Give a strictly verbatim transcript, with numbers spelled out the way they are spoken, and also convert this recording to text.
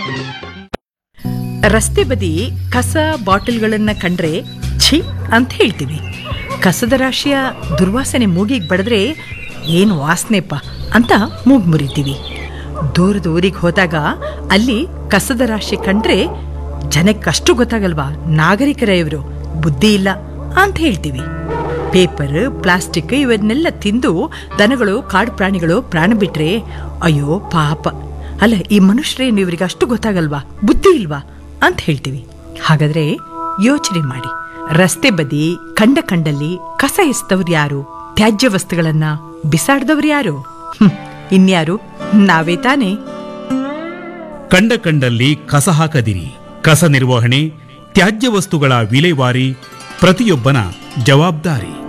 ರಸ್ತೆ ಬದಿ ಕಸ ಬಾಟಲ್ಗಳನ್ನ ಕಂಡ್ರೆ ಛೀ ಅಂತ ಹೇಳ್ತೀವಿ. ಕಸದ ರಾಶಿಯ ದುರ್ವಾಸನೆ ಮೂಗಿಗೆ ಬಡಿದ್ರೆ ಏನು ವಾಸನೆಪ್ಪ ಅಂತ ಮೂಗು ಮುರಿತೀವಿ. ದೂರದ ಊರಿಗೆ ಹೋದಾಗ ಅಲ್ಲಿ ಕಸದ ರಾಶಿ ಕಂಡ್ರೆ ಜನಕ್ಕಷ್ಟು ಗೊತ್ತಾಗಲ್ವಾ, ನಾಗರಿಕರ ಇವರು, ಬುದ್ಧಿ ಇಲ್ಲ ಅಂತ ಹೇಳ್ತೀವಿ. ಪೇಪರ್, ಪ್ಲಾಸ್ಟಿಕ್ ಇವನ್ನೆಲ್ಲ ತಿಂದು ದನಗಳು, ಕಾಡು ಪ್ರಾಣಿಗಳು ಪ್ರಾಣ ಬಿಟ್ರೆ ಅಯ್ಯೋ ಪಾಪ, ಅಲ್ಲ ಈ ಮನುಷ್ಯರೇನು ಇವರಿಗೆ ಅಷ್ಟು ಗೊತ್ತಾಗಲ್ವಾ, ಬುದ್ಧಿ ಇಲ್ವಾ ಅಂತ ಹೇಳ್ತೀವಿ. ಹಾಗಾದ್ರೆ ಯೋಚನೆ ಮಾಡಿ, ರಸ್ತೆ ಬದಿ ಕಂಡ ಕಂಡಲ್ಲಿ ಕಸ ಎಸ್ತವ್ರು ಯಾರು? ತ್ಯಾಜ್ಯ ವಸ್ತುಗಳನ್ನ ಬಿಸಾಡ್ದವ್ರು ಯಾರು? ಇನ್ಯಾರು? ನಾವೇ ತಾನೇ. ಕಂಡ ಕಂಡಲ್ಲಿ ಕಸ ಹಾಕದಿರಿ. ಕಸ ನಿರ್ವಹಣೆ, ತ್ಯಾಜ್ಯ ವಸ್ತುಗಳ ವಿಲೇವಾರಿ ಪ್ರತಿಯೊಬ್ಬನ ಜವಾಬ್ದಾರಿ.